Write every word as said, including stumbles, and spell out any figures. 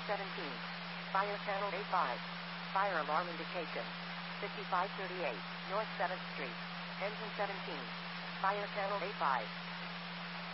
seventeen. Fire channel A five. Fire alarm indication. fifty-five thirty-eight, North seventh Street. Engine seventeen. Fire channel A five.